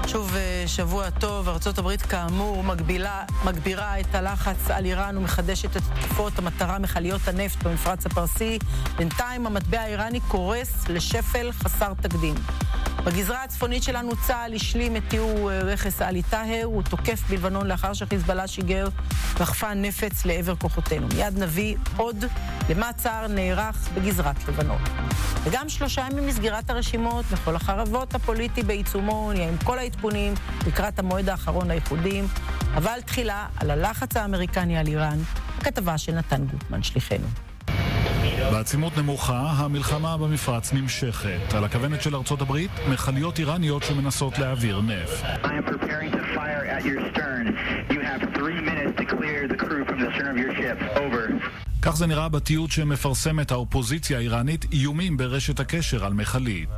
שוב שבוע טוב, ארצות הברית כאמור מגבירה את הלחץ על איראן ומחדשת את התקפות המטרה מכליות הנפט במפרץ הפרסי. בינתיים המטבע האיראני קורס לשפל חסר תקדים. בגזרה הצפונית שלנו צה"ל השלים את טיהור רכס אלי טאהר, הוא תוקף בלבנון לאחר שחיזבאללה שיגר רחפן נפץ לעבר כוחותינו. מיד נביא עוד למה צה"ל נערך בגזרת לבנון. וגם 3 ימים מסגירת הרשימות בכל החרבות הפוליטי בעיצומו, נהיה עם כל העדכונים לקראת המועד האחרון לאיחודים, אבל תחילה על הלחץ האמריקני על איראן, הכתבה של נתן גוטמן שליחנו. בעצימות נמוכה, המלחמה במפרץ נמשכת. על הכוונת של ארצות הברית, מכליות איראניות שמנסות להעביר נפט. כך זה נראה בתיעוד שמפרסמת האופוזיציה האיראנית, איומים ברשת הקשר על מכלית.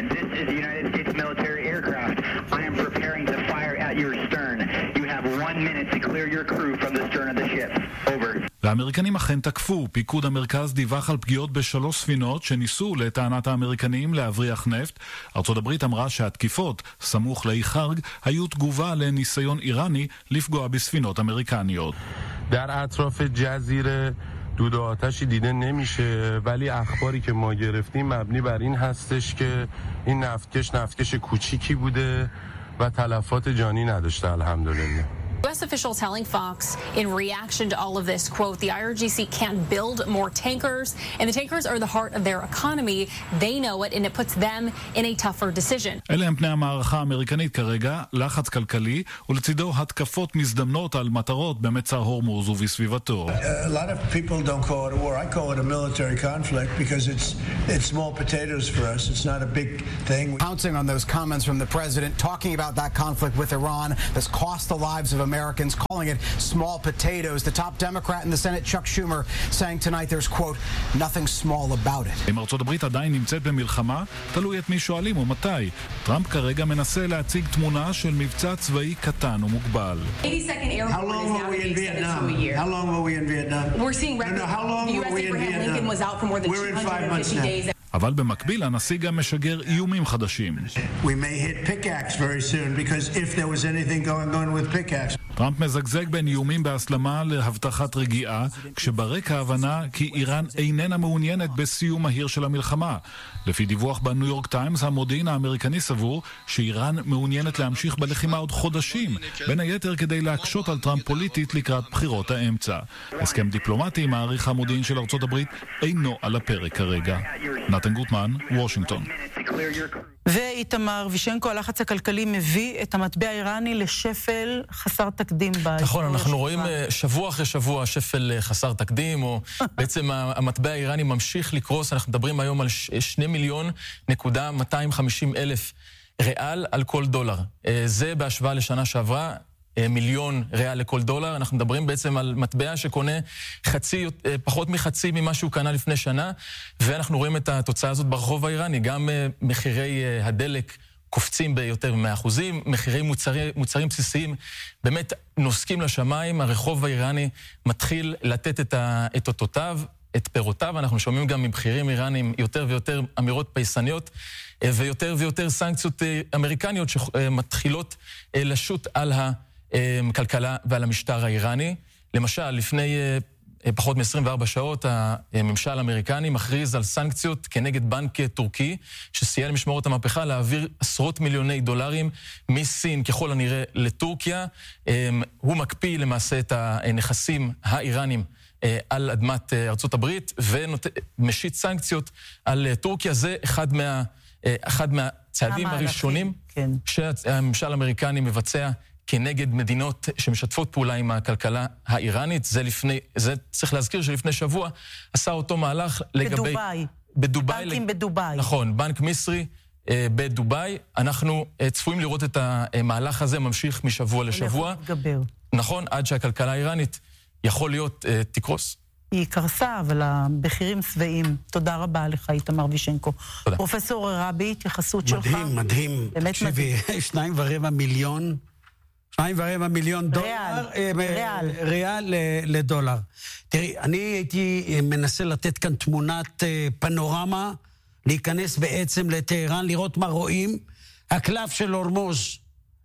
והאמריקנים אכן תקפו. פיקוד המרכז דיווח על פגיעות ב3 ספינות שניסו לטענת האמריקנים להבריח נפט. ארצות הברית אמרה שהתקיפות סמוך לאי חרג היו תגובה לניסיון איראני לפגוע בספינות אמריקניות. در اطراف جزیره دود آتشی دیده نمیشه ولی اخباری که ما گرفتیم مبنی بر این هستش که این نفتکش کوچیکی بوده و تلفات جانی نداشته الحمدلله. U.S. official telling Fox in reaction to all of this, quote, the IRGC can't build more tankers, and the tankers are the heart of their economy. They know it, and it puts them in a tougher decision. אלה הם פני המערכה האמריקנית כרגע, לחץ כלכלי, ולצידו התקפות מזדמנות על מטרות במצר הורמוז ובסביבתו. A lot of people don't call it a war. I call it a military conflict because it's small potatoes for us. It's not a big thing. Pouncing on those comments from the president, talking about that conflict with Iran that's cost the lives of Americans, calling it small potatoes. The top Democrat in the Senate, Chuck Schumer, saying tonight there's, quote, nothing small about it. אם ארצות הברית עדיין נמצאת במלחמה, תלוי את מי שואלים ומתי. טראמפ כרגע מנסה להציג תמונה של מבצע צבאי קטן ומוגבל. 82nd Airborne How long were we in Vietnam? How long were we in Vietnam? We're seeing records. How long The were U.S. we in Abraham Lincoln Vietnam? was out for more than We're in 5 months 250 now. days. אבל במקביל הנשיא גם משגר איומים חדשים. We may hit pickaxe very soon because if there was anything going on with pickaxe. טראמפ מזגזג בין איומים בהסלמה להבטחת רגיעה, כשברקע ההבנה כי איראן איננה מעוניינת בסיום מהיר של המלחמה. לפי דיווח בניו יורק טיימס, המודיעין האמריקני סבור שאיראן מעוניינת להמשיך בלחימה עוד חודשים, בין היתר כדי להקשות על טראמפ פוליטית לקראת בחירות האמצע. הסכם דיפלומטי, מעריך המודיעין של ארצות הברית, אינו על הפרק כרגע. נתן גוטמן, וושינגטון. ואיתמר וישנקו, הלחץ הכלכלי מביא את המטבע האיראני לשפל חסר תקדים. נכון, אנחנו רואים שבוע אחרי שבוע שפל חסר תקדים, או בעצם המטבע האיראני ממשיך לקרוס. אנחנו מדברים היום על 2,250,000 ריאל על כל דולר. זה בהשוואה לשנה שעברה. 1,000,000 ריאל לכל דולר. אנחנו מדברים בעצם על מטבע שקונה פחות מחצי ממה שהוא קנה לפני שנה, ואנחנו רואים את התוצאה הזאת ברחוב האיראני. גם מחירי הדלק קופצים ביותר מ100%, מחירי מוצרים בסיסיים באמת נוסקים לשמיים. הרחוב האיראני מתחיל לתת את אותותיו, את פירותיו. אנחנו שומעים גם מבחירים איראנים יותר ויותר אמירות פייסניות, ויותר ויותר סנקציות אמריקניות שמתחילות לשוט על הכלכלה ועל המשטר האיראני. למשל, לפני פחות מ-24 שעות, הממשל האמריקני מכריז על סנקציות כנגד בנק טורקי, שסייע למשמרות המהפכה להעביר עשרות מיליוני דולרים מסין ככל הנראה לטורקיה. הוא מקפיא למעשה את הנכסים האיראנים על אדמת ארצות הברית, ומשית סנקציות על טורקיה. זה אחד מהצעדים הראשונים שהממשל האמריקני מבצע כנגד מדינות שמשתפות פעולה עם הכלכלה האיראנית. זה צריך להזכיר שלפני שבוע עשה אותו מהלך לגבי... בדוביי. בנקים בדוביי. נכון, בנק מיסרי בדוביי. אנחנו צפויים לראות את המהלך הזה ממשיך משבוע לשבוע. נכון, עד שהכלכלה האיראנית יכול להיות תקרוס. היא קרסה, אבל המחירים שבעים. תודה רבה לך, איתמר וישנקו. תודה. פרופסור רבי, התייחסות שלך. מדהים, מדהים. באמת מדהים. 2.25 מיליון... 2.25 מיליון דולר, ריאל לדולר. תראי, אני הייתי מנסה לתת כאן תמונת פנורמה, להיכנס בעצם לטהרן, לראות מה רואים. הקלף של הורמוז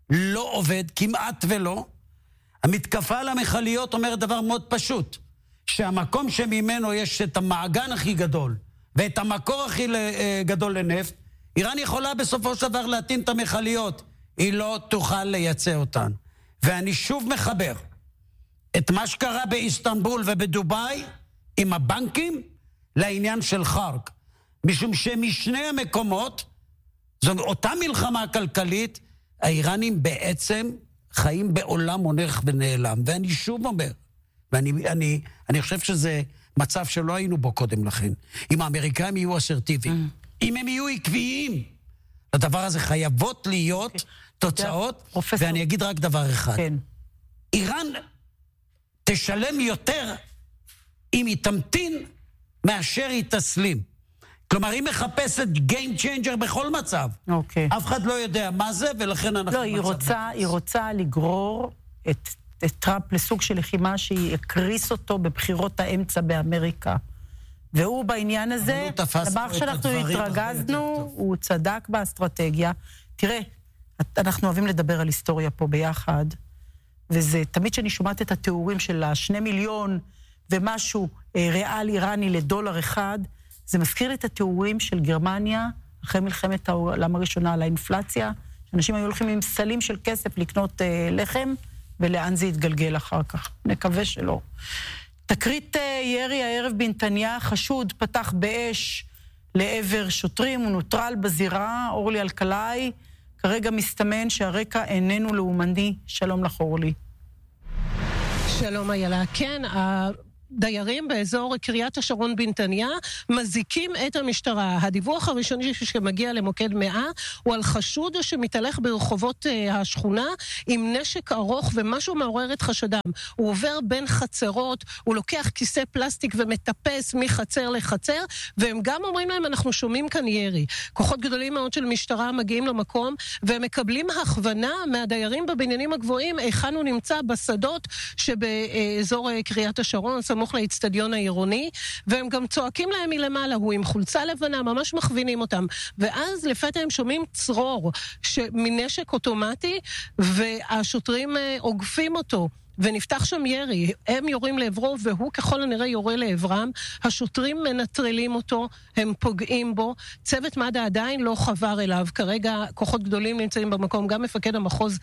לא עובד, כמעט ולא. המתקפה על המכליות אומרת דבר מאוד פשוט, שהמקום שממנו יש את המעגן הכי גדול, ואת המקור הכי גדול לנפט, איראן יכולה בסופו של דבר להטעין את המכליות, היא לא תוכל לייצא אותן. ואני שוב מחבר את מה שקרה באיסטנבול ובדוביי עם הבנקים לעניין של חרק. משום שמשני המקומות, זו אותה מלחמה כלכלית, האיראנים בעצם חיים בעולם הולך ונעלם. ואני שוב אומר, ואני חושב שזה מצב שלא היינו בו קודם לכן. אם האמריקאים יהיו אסרטיביים, אם הם יהיו עקביים, הדבר הזה חייבות להיות תוצאות, ואני אגיד רק דבר אחד. איראן תשלם יותר אם היא תמתין מאשר היא תסלים. כלומר, היא מחפשת game changer בכל מצב. אף אחד לא יודע מה זה, ולכן אנחנו... לא, היא רוצה לגרור את טראמפ לסוג של לחימה שהיא הקריס אותו בבחירות האמצע באמריקה. והוא בעניין הזה, דבר שאנחנו התרגזנו, הוא צדק באסטרטגיה. תראה, אנחנו אוהבים לדבר על היסטוריה פה ביחד, וזה תמיד שאני שומעת את התיאורים של 2 מיליון ומשהו ריאל איראני לדולר אחד, זה מזכיר לי את התיאורים של גרמניה, אחרי מלחמת העולם הראשונה על האינפלציה, שאנשים היו הולכים עם סלים של כסף לקנות לחם, ולאן זה יתגלגל אחר כך. נקווה שלא. תקרית ירי הערב בנתניה, חשוד פתח באש לעבר שוטרים, הוא נוטרל בזירה, אורלי אלקלעי, כרגע מסתמן שהרקע איננו לאומני. שלום לך אורלי. שלום איילה. כן, דיירים באזור קריית השרון בנתניה מזיקים את המשטרה. הדיווח הראשוני שמגיע למוקד 100 הוא על חשוד שמתהלך ברחובות השכונה עם נשק ארוך ומשהו מעורר את חשדם. הוא עובר בין חצרות, הוא לוקח כיסא פלסטיק ומטפס מחצר לחצר, והם גם אומרים להם אנחנו שומעים כאן ירי. כוחות גדולים מאוד של משטרה מגיעים למקום והם מקבלים הכוונה מהדיירים בבניינים הגבוהים היכן הוא נמצא בשדות שבאזור קריית השרון, סמוך לאצטדיון העירוני, והם גם צועקים להם מלמעלה, הוא עם חולצה לבנה, ממש מכווינים אותם. ואז לפתע הם שומעים צרור מנשק אוטומטי, והשוטרים עוגפים אותו. ונפתח שם ירי, הם יורים לעברו והוא ככל הנראה יורה לעברם, השוטרים מנטרלים אותו, הם פוגעים בו, צוות מד"א עדיין לא חבר אליו, כרגע כוחות גדולים נמצאים במקום, גם מפקד המחוז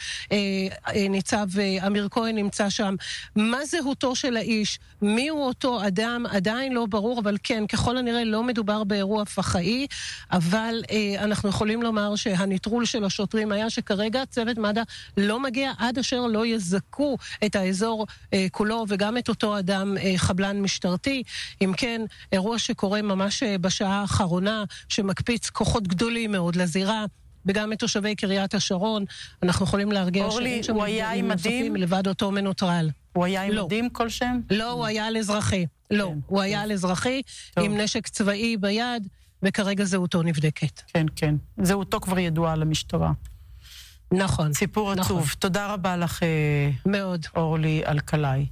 ניצב אמיר כהן נמצא שם, מה זהותו של האיש, מי הוא אותו אדם, עדיין לא ברור, אבל כן, ככל הנראה לא מדובר באירוע פח"עי, אבל אנחנו יכולים לומר שהניטרול של השוטרים היה שכרגע צוות מד"א לא מגיע עד אשר לא יזכו את האזור כולו וגם את אותו אדם חבלן משטרתי. אם כן, אירוע שקורה ממש בשעה האחרונה, שמקפיץ כוחות גדולים מאוד לזירה, וגם את תושבי קריית השרון, אנחנו יכולים להרגיע שאין שם דברים נוספים לבד אותו מנוטרל. הוא היה עם מדים כלשהם? לא, הוא היה על אזרחי. לא, הוא היה על אזרחי עם נשק צבאי ביד, וכרגע זהותו נבדקת. כן, כן. זהותו כבר ידועה למשטרה. נכון. סיפור עצוב. תודה רבה לך, מאוד. אורלי אלקלעי.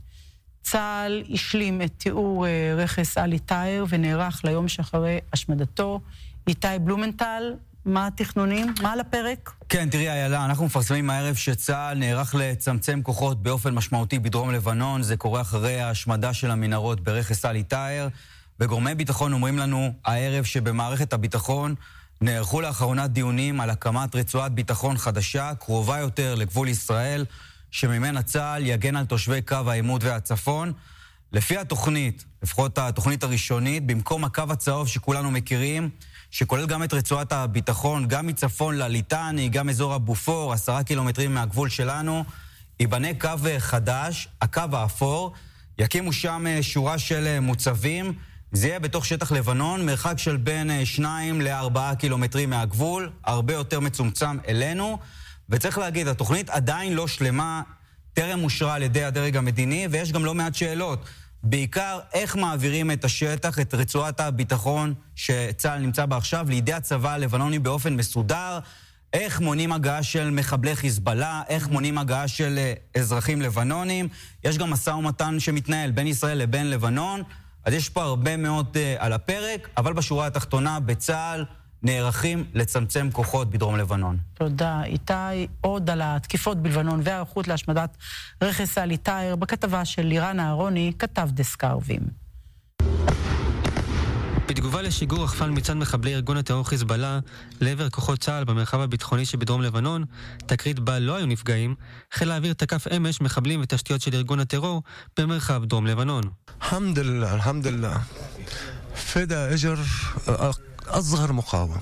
צה"ל השלים את תיאור רכס עלי טאהר ונערך ליום שאחרי השמדתו. איתי בלומנטל, מה התכנונים? מה על הפרק? כן, תראי איילה, אנחנו מפרסמים הערב שצה"ל נערך לצמצם כוחות באופן משמעותי בדרום לבנון. זה קורה אחרי ההשמדה של המנהרות ברכס עלי טאהר, וגורמי ביטחון אומרים לנו הערב שבמערכת הביטחון נערכו לאחרונה דיונים על הקמת רצועת ביטחון חדשה, קרובה יותר לגבול ישראל, שממנה צה"ל יגן על תושבי קו העימות והצפון. לפי התוכנית, לפחות התוכנית הראשונית, במקום הקו הצהוב שכולנו מכירים, שכולל גם את רצועת הביטחון, גם מצפון לליטני, גם אזור הבופור, 10 קילומטרים מהגבול שלנו, ייבנה קו חדש, הקו האפור, יקימו שם שורה של מוצבים, זה יהיה בתוך שטח לבנון, מרחק של בין 2 ל-4 קילומטרים מהגבול, הרבה יותר מצומצם אלינו, וצריך להגיד, התוכנית עדיין לא שלמה, טרם אושרה על ידי הדרג המדיני, ויש גם לא מעט שאלות. בעיקר איך מעבירים את השטח, את רצועת הביטחון שצה"ל נמצא בה עכשיו, לידי הצבא הלבנוני באופן מסודר, איך מונעים הגעה של מחבלי חיזבאללה, איך מונעים הגעה של אזרחים לבנונים, יש גם משא ומתן שמתנהל בין ישראל לבין לבנון, אז יש פה הרבה מאוד על הפרק, אבל בשורה התחתונה בצה"ל נערכים לצמצם כוחות בדרום לבנון. תודה. איתי, עוד על התקיפות בלבנון והערכות להשמדת רכס אלי טאהר בכתבה של לירן אהרוני, כתב דסק הערבים. בתגובה לשיגור רחפן מצד מחבלי ארגון הטרור חיזבאללה לעבר כוחות צה"ל במרחב הביטחוני שבדרום לבנון, תקרית בה לא היו נפגעים, חיל האוויר תקף אמש מחבלים ותשתיות של ארגון הטרור במרחב דרום לבנון. אלחמדוללה. فدا اجر اصغر مقاوم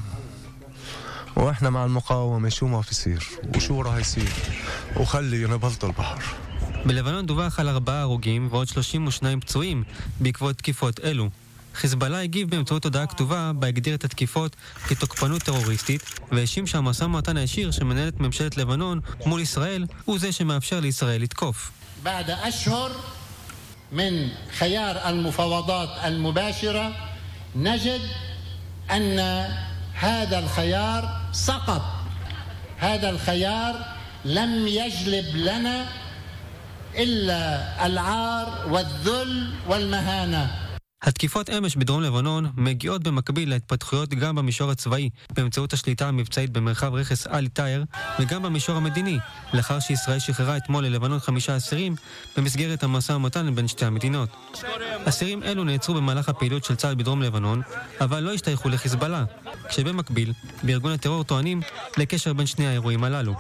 واحنا مع المقاومه شو ما في يصير وشو راح يصير وخلي نبلط البحر. בלבנון דווח על 4 הרוגים ועוד 32 פצועים בעקבות תקיפות אלו. חיזבאללה הגיב באמצעות הודעה כתובה בה הגדיר את התקיפות כתוקפנות טרוריסטית והאשים שהמשא ומתן הישיר שמנהלת ממשלת לבנון מול ישראל הוא זה שמאפשר לישראל לתקוף. بعد أشهر من خيار المفاوضات المباشرة نجد أن هذا الخيار سقط. هذا الخيار لم يجلب لنا إلا العار والذل والمهانة. התקיפות אמש בדרום לבנון מגיעות במקביל להתפתחויות גם במישור הצבאי באמצעות השליטה המבצעית במרחב רכס אלי טאהר וגם במישור המדיני לאחר שישראל שחררה אתמול ללבנון 5 אסירים במסגרת המשא ומתן בין שתי המדינות. אסירים אלו נעצרו במהלך הפעילות של צה"ל בדרום לבנון אבל לא השתייכו לחיזבאללה, כשבמקביל בארגון הטרור טוענים לקשר בין שני האירועים הללו.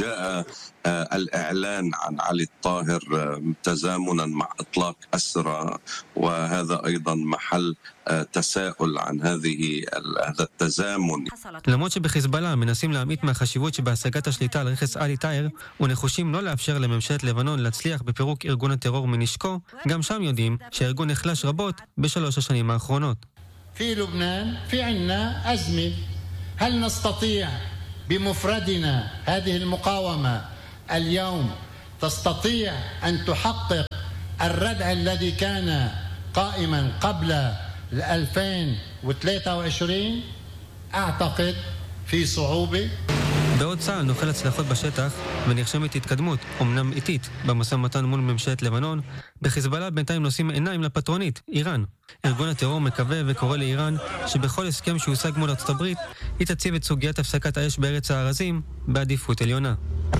الإعلان عن علي الطاهر تزامنا مع إطلاق أسرى وهذا أيضا محل تساؤل عن هذا التزامن. למרות שבחיזבאללה מנסים להמעיט מהחשיבות שבהשגת השליטה על רכס אלי טאהר ונחושים לא לאפשר לממשלת לבנון להצליח בפירוק ארגון הטרור מנשקו, גם שם יודעים שהארגון נחלש רבות ב3 השנים האחרונות. في لبنان في عنا أزمة. هل نستطيع بمفردنا هذه المقاومة اليوم تستطيع أن تحقق الردع الذي كان قائما قبل 2023 أعتقد في صعوبة. בעוד צה"ל נוכל הצלחות בשטח ונרשמת התקדמות, אמנם איטית, במשא ומתן מול ממשלת לבנון, בחיזבאללה בינתיים נושאים עיניים לפטרונית, איראן. ארגון הטרור מקווה וקורא לאיראן שבכל הסכם שהושג מול ארצות הברית, היא תציב את סוגיית הפסקת האש בארץ הארזים בעדיפות עליונה.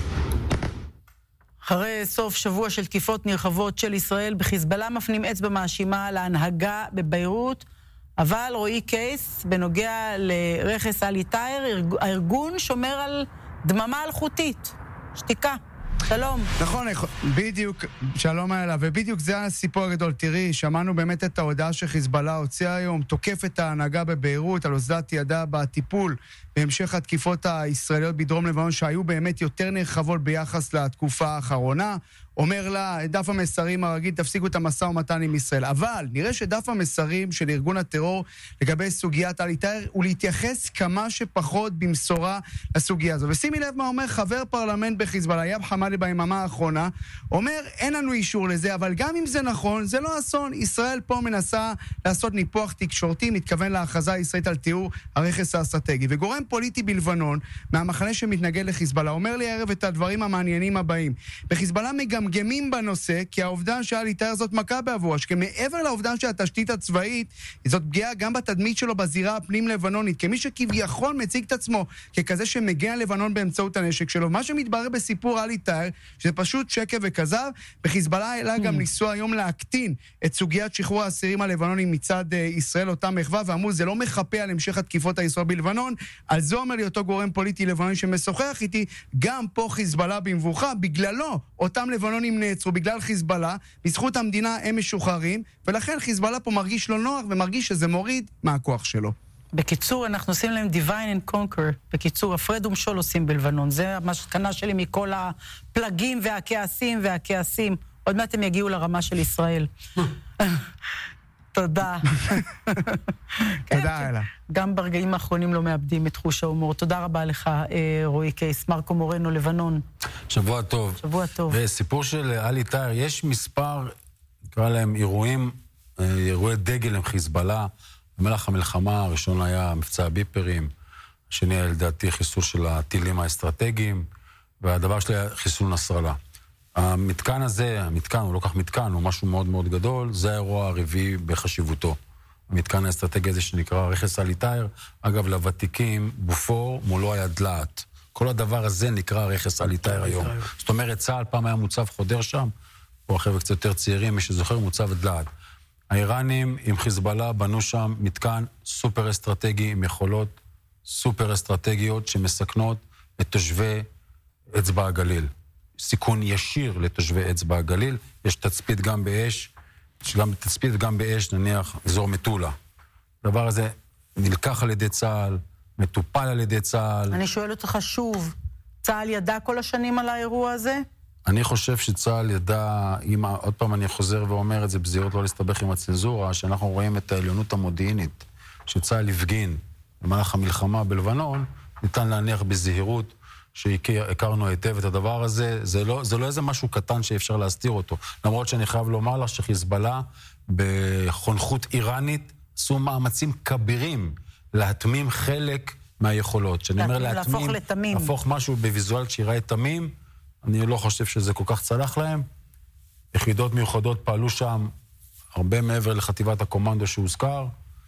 אחרי סוף שבוע של תקיפות נרחבות של ישראל, בחיזבאללה מפנים אצבע מאשימה להנהגה בביירות, אבל רועי קייס, בנוגע לרכס אלי טאהר, הארגון שומר על דממה אלחוטית, שתיקה. שלום. נכון, בדיוק, שלום אלה, ובדיוק זה הסיפור הגדול. תראי, שמענו באמת את ההודעה שחיזבאללה הוציאה היום, תוקף את ההנהגה בביירות, על אוזלת ידה בטיפול בהמשך התקיפות הישראליות בדרום לבנון, שהיו באמת יותר נרחבות ביחס לתקופה האחרונה. אומר לה, דף המסרים הרגיל, תפסיקו את המשא ומתן עם ישראל. אבל נראה שדף המסרים של ארגון הטרור לגבי סוגיית אלי טאהר הוא להתייחס כמה שפחות במשורה לסוגיה הזו. ושימי לב מה אומר חבר פרלמנט בחיזבאללה, יאב חמאדי ביממה האחרונה, אומר, אין לנו אישור לזה, אבל גם אם זה נכון, זה לא אסון. ישראל פה מנסה לעשות ניפוח תקשורתי, מתכוון להכרזה הישראלית על תיאור הרכס האסטרטגי. וגורם פוליטי בלבנון, מהמחנה שמתנגד לחיזבאללה, אומר לי הערב את הדברים המעניינים הבאים. בחיזבאללה מגמגמים בנושא, כי העובדה שאלי טאהר זאת מכה בעבורה, שמעבר לעובדה שהתשתית הצבאית, זאת פגיעה גם בתדמית שלו בזירה הפנים לבנונית, כמי שכביכול מציג את עצמו ככזה שמגיע לבנון באמצעות הנשק שלו. מה שמתברר בסיפור אלי טאהר, שזה פשוט שקר וכזב, בחיזבאללה העלה גם ניסו היום להקטין את סוגיית שחרור האסירים הלבנונים מצד ישראל, אותה מחווה, ואמרו, זה לא מחפה על המשך התקיפות הישראל בלבנון. על זה אומר לי אותו גורם פוליטי לבנוני שמשוחח איתי, גם פה חיזבאללה במבוכה, בגללו אותם לבנונים נעצרו, בגלל חיזבאללה, בזכות המדינה הם משוחררים, ולכן חיזבאללה פה מרגיש לא נוח ומרגיש שזה מוריד מהכוח שלו. בקיצור, אנחנו עושים להם divine and conquer. בקיצור, הפרד ומשול עושים בלבנון. זה המשכנה שלי מכל הפלגים והכעסים. עוד מעט הם יגיעו לרמה של ישראל. תודה. תודה, אלה. גם ברגעים האחרונים לא מאבדים את חוש ההומור. תודה רבה לך, רועי קייס. מרקו מורנו, לבנון. שבוע טוב. שבוע טוב. וסיפור של אלי טאהר, יש מספר, נקרא להם אירועי דגל עם חיזבאללה. במהלך המלחמה, הראשון היה מבצע הביפרים, השני היה לדעתי חיסול של הטילים האסטרטגיים, והדבר שלי היה חיסול נסראללה. המתקן הזה, הוא לא כך מתקן, הוא משהו מאוד מאוד גדול, זה האירוע הרביעי בחשיבותו. המתקן האסטרטגי הזה שנקרא רכס אלי טאהר. אגב, לוותיקים, בופור מולו היה דלעת. כל הדבר הזה נקרא רכס אלי טאהר היום. זאת אומרת, צה"ל פעם היה מוצב חודר שם, או החבר'ה קצת יותר צעירים, מי שזוכר מוצב דלעת. האיראנים עם חיזבאללה בנו שם מתקן סופר אסטרטגי עם יכולות סופר אסטרטגיות שמסכנות את תושבי אצבע הגליל. סיכון ישיר לתושבי אצבע הגליל. יש תצפית גם באש, תצפית גם באש, נניח, אזור מטולה. הדבר הזה נלקח על ידי צה"ל, מטופל על ידי צה"ל. אני שואל אותך שוב, צה"ל ידע כל השנים על האירוע הזה? אני חושב שצה"ל ידע, עוד פעם אני חוזר ואומר את זה, בזהירות לא להסתבך עם הצנזורה, שאנחנו רואים את העליונות המודיעינית, שצה"ל הפגין במהלך המלחמה בלבנון, ניתן להניח בזהירות שהכרנו היטב את הדבר הזה. זה לא איזה משהו קטן שאפשר להסתיר אותו. למרות שאני חייב לומר לך שחיזבאללה בחונכות איראנית עשו מאמצים כבירים להתמים חלק מהיכולות. שאני אומר להתמים, להפוך משהו בוויזואל שיראה תמים, אני לא חושב שזה כל כך צלח להם. יחידות מיוחדות פעלו שם הרבה מעבר לחטיבת הקומנדו שהוזכר,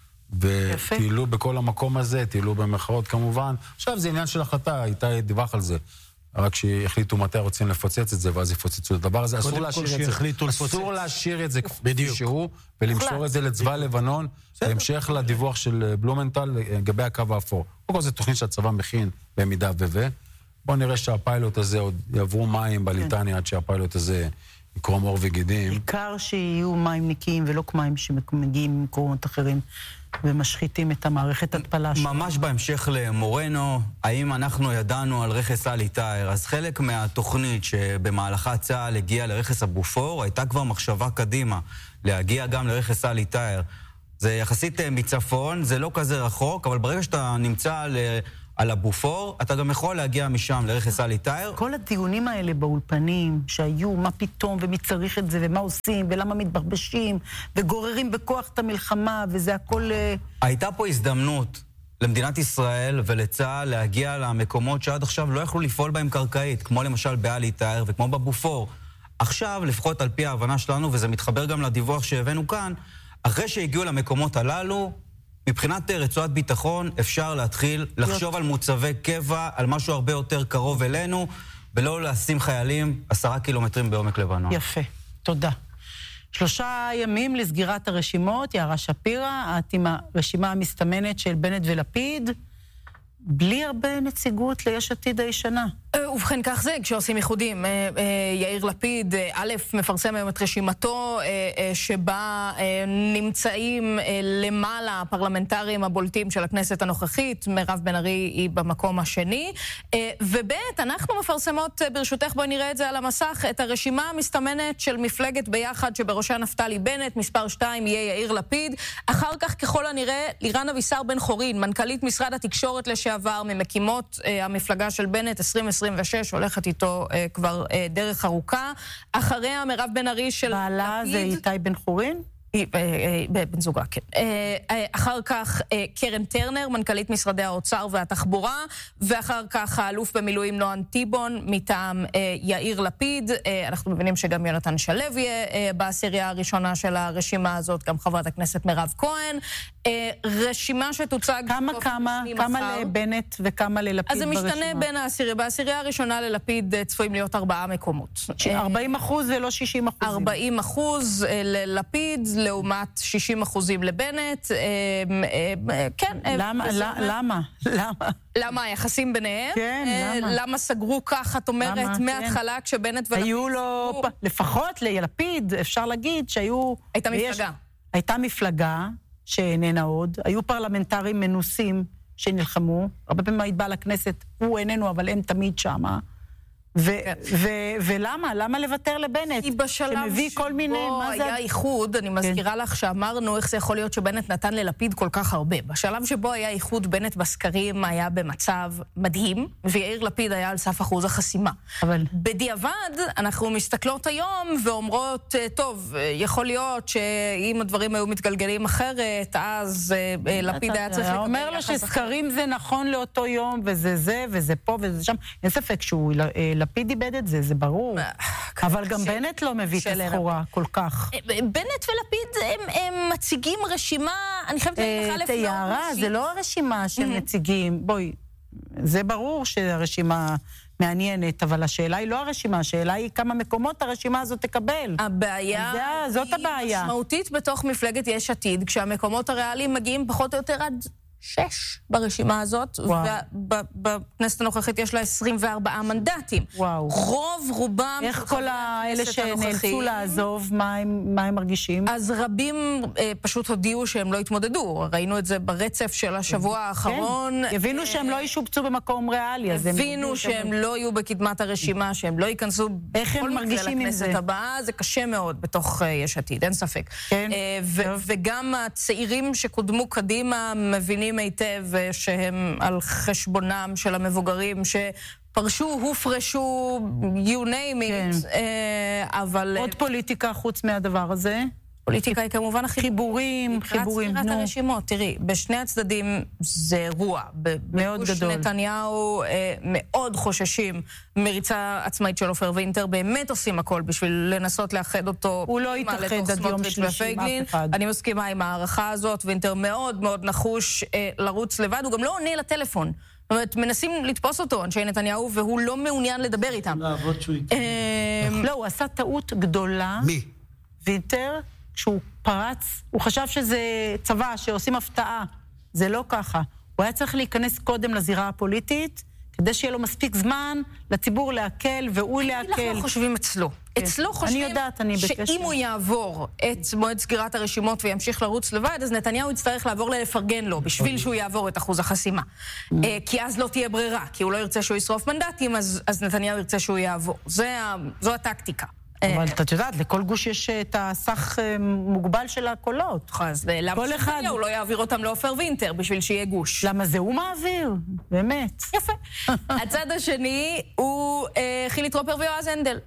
וטיילו בכל המקום הזה, טיילו במחאות כמובן. עכשיו זה עניין של החלטה, איתי דיווח על זה. רק שהחליטו מתי רוצים לפוצץ את זה, ואז יפוצצו את הדבר הזה. אסור להשאיר את זה כפי שהוא, ולמשור את זה לצבא לבנון, בהמשך לדיווח של בלומנטל לגבי הקו האפור. קודם כל זה תוכנית שהצבא מכין במידה בואו נראה שהפיילוט הזה עוד יעברו מים בליטניה, עד שהפיילוט הזה יקרום עור וגידים. בעיקר שיהיו מים נקיים ולא מים שמגיעים ממקומות אחרים ומשחיתים את המערכת התפלה שלנו. ממש בהמשך למורנו, האם אנחנו ידענו על רכס אלי טאהר? אז חלק מהתוכנית שבמהלכה צה"ל הגיע לרכס הבופור, הייתה כבר מחשבה קדימה להגיע גם לרכס אלי טאהר. זה יחסית מצפון, זה לא כזה רחוק, אבל ברגע שאתה נמצא על הבופור, אתה גם יכול להגיע משם לרכס אלי טאהר. כל הדיונים האלה באולפנים שהיו, מה פתאום ומי צריך את זה ומה עושים ולמה מתברבשים וגוררים בכוח את המלחמה וזה הכל... הייתה פה הזדמנות למדינת ישראל ולצה"ל להגיע למקומות שעד עכשיו לא יכלו לפעול בהם קרקעית, כמו למשל באלי טאהר וכמו בבופור. עכשיו, לפחות על פי ההבנה שלנו, וזה מתחבר גם לדיווח שהבאנו כאן, אחרי שהגיעו למקומות הללו, מבחינת רצועת ביטחון אפשר להתחיל לחשוב על מוצבי קבע, על משהו הרבה יותר קרוב אלינו, ולא לשים חיילים 10 קילומטרים בעומק לבנון. יפה, תודה. 3 ימים לסגירת הרשימות, יערה שפירא, את עם הרשימה המסתמנת של בנט ולפיד, בלי הרבה נציגות ליש עתיד הישנה. ובכן כך זה, כשעושים ייחודים, יאיר לפיד, א', מפרסם היום את רשימתו, שבה נמצאים למעלה הפרלמנטרים הבולטים של הכנסת הנוכחית, מירב בן ארי היא במקום השני, וב', אנחנו מפרסמות, ברשותך בואי נראה את זה על המסך, את הרשימה המסתמנת של מפלגת ביחד, שבראשה נפתלי בנט, מספר 2 יהיה יאיר לפיד, אחר כך ככל הנראה לירן אבישר בן חורין, מנכ"לית משרד התקשורת לשעבר, ממקימות המפלגה של בנט, 2026, הולכת איתו כבר דרך ארוכה. אחריה מירב בן ארי של בעלה זה איתי בן חורין? בן זוגה, כן. אחר כך קרן טרנר, מנכ"לית משרדי האוצר והתחבורה, ואחר כך האלוף במילואים נועם טיבון, מטעם יאיר לפיד. אנחנו מבינים שגם יונתן שלו יהיה בעשירייה הראשונה של הרשימה הזאת, גם חברת הכנסת מירב כהן. רשימה שתוצג... כמה לבנט וכמה ללפיד ברשימה? אז זה משתנה בין העשירייה. בעשירייה הראשונה ללפיד צפויים להיות 4 מקומות. 40% ולא 60%. 40% ללפיד, לעומת 60% לבנט. כן. למה? למה היחסים ביניהם? כן, למה? למה סגרו כך, את אומרת, מההתחלה כשבנט ולפיד... היו לו, לפחות ללפיד, אפשר להגיד שהיו... הייתה מפלגה. הייתה מפלגה שאיננה עוד, היו פרלמנטרים מנוסים שנלחמו, הרבה פעמים היית באה לכנסת, הוא איננו, אבל הם תמיד שמה. ולמה? למה לוותר לבנט? כי בשלב שבו היה איחוד, אני מזכירה לך שאמרנו איך זה יכול להיות שבנט נתן ללפיד כל כך הרבה. בשלב שבו היה איחוד, בנט בסקרים היה במצב מדהים, ויאיר לפיד היה על סף אחוז החסימה. בדיעבד, אנחנו מסתכלות היום ואומרות, טוב, יכול להיות שאם הדברים היו מתגלגלים אחרת, אז לפיד היה צריך... אומר לו שסקרים זה נכון לאותו יום, וזה זה, וזה פה, וזה שם. אין ספק שהוא... לפיד איבד את זה, זה ברור. אבל גם בנט לא מביא את הסחורה כל כך. בנט ולפיד הם מציגים רשימה, אני חייבת להגיד לך יערה, זה לא הרשימה שהם מציגים. בואי, זה ברור שהרשימה מעניינת, אבל השאלה היא לא הרשימה, השאלה היא כמה מקומות הרשימה הזאת תקבל. הבעיה זאת הבעיה. היא משמעותית בתוך מפלגת יש עתיד, כשהמקומות הריאליים מגיעים פחות או יותר עד 6 ברשימה הזאת, ובכנסת הנוכחית יש לה 24 מנדטים. וואו. רוב רובם... איך כל האלה שנאלצו לעזוב, מה הם מרגישים? אז רבים פשוט הודיעו שהם לא התמודדו. ראינו את זה ברצף של השבוע האחרון. כן, הבינו שהם לא ישובצו במקום ריאלי. הבינו שהם לא יהיו בקדמת הרשימה, שהם לא ייכנסו בכל מקרה לכנסת הבאה. זה קשה מאוד בתוך יש עתיד, אין ספק. וגם הצעירים שקודמו קדימה מבינים היטב שהם על חשבונם של המבוגרים שפרשו, הופרשו, you name it, אבל... עוד פוליטיקה חוץ מהדבר הזה? פוליטיקה היא כמובן חיבורים, לקראת ספירת הרשימות. תראי, בשני הצדדים זה אירוע. מאוד גדול. נתניהו מאוד חוששים מריצה עצמאית של עופר וינטר, באמת עושים הכל בשביל לנסות לאחד אותו. הוא לא יתאחד עד יום שלישי עם אף אחד. אני מסכימה עם הערכה הזאת, וינטר מאוד מאוד נחוש לרוץ לבד, הוא גם לא עונה לטלפון. זאת אומרת, מנסים לתפוס אותו, אנשי נתניהו, והוא לא מעוניין לדבר איתם. לעבוד שהוא יקרה. לא, הוא עשה טעות גדולה. מי? וינטר. כשהוא פרץ, הוא חשב שזה צבא, שעושים הפתעה. זה לא ככה. הוא היה צריך להיכנס קודם לזירה הפוליטית, כדי שיהיה לו מספיק זמן לציבור להקל, והוא להקל. אנחנו לא חושבים אצלו. אצלו חושבים שאם הוא יעבור את מועד סגירת הרשימות וימשיך לרוץ לבד, אז נתניהו יצטרך לעבור לפרגן לו, בשביל שהוא יעבור את אחוז החסימה. כי אז לא תהיה ברירה, כי הוא לא ירצה שהוא ישרוף מנדטים, אז נתניהו ירצה שהוא יעבור. זו הטקטיקה. אבל את יודעת, לכל גוש יש את הסך מוגבל של הקולות. אז למה נתניהו לא יעביר אותם לעופר וינטר בשביל שיהיה גוש? למה זה הוא מעביר? באמת. יפה. הצד השני הוא חילי טרופר ויועז הנדל,